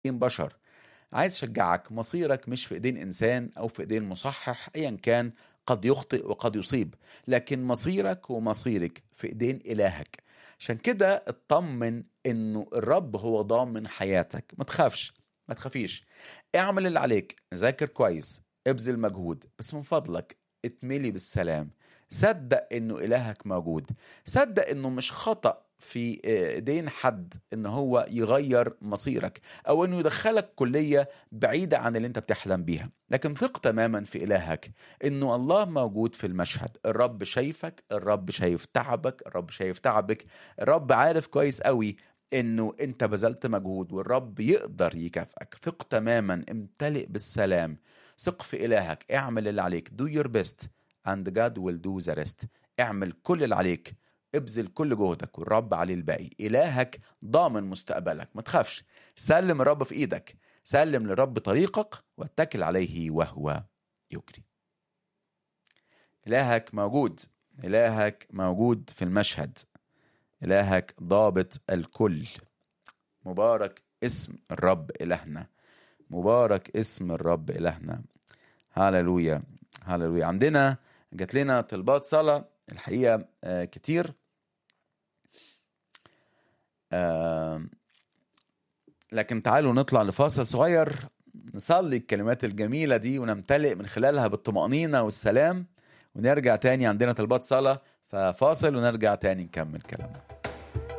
ايدين بشر. عايز اشجعك، مصيرك مش في ايدين انسان او في ايدين مصحح ايا كان، قد يخطئ وقد يصيب، لكن مصيرك ومصيرك في ايدين الهك. عشان كده اطمن انه الرب هو ضامن حياتك. ما تخافش، ما تخافيش. اعمل اللي عليك، ذاكر كويس، ابذل مجهود، بس من فضلك اتملي بالسلام. صدق انه الهك موجود. صدق انه مش خطأ في ايدين حد ان هو يغير مصيرك او انه يدخلك كلية بعيدة عن اللي انت بتحلم بيها، لكن ثق تماما في الهك انه الله موجود في المشهد. الرب شايفك، الرب شايف تعبك، الرب شايف تعبك. الرب عارف كويس قوي انه انت بذلت مجهود والرب يقدر يكافئك. ثق تماما، امتلئ بالسلام. ثق في الهك، اعمل اللي عليك. do your best and God will do the rest. اعمل كل اللي عليك، ابذل كل جهدك والرب عليه الباقي. إلهك ضامن مستقبلك. ما تخافش، سلم الرب في إيدك، سلم للرب طريقك واتكل عليه وهو يجري. إلهك موجود، إلهك موجود في المشهد، إلهك ضابط الكل. مبارك اسم الرب إلهنا، مبارك اسم الرب إلهنا. هاللويا، هاللويا. عندنا جات لنا طلبات صلاة الحقيقة كتير، لكن تعالوا نطلع لفاصل صغير نصلي الكلمات الجميلة دي ونمتلئ من خلالها بالطمأنينة والسلام، ونرجع تاني. عندنا طلبات صلاة، ففاصل ونرجع تاني نكمل كلامنا.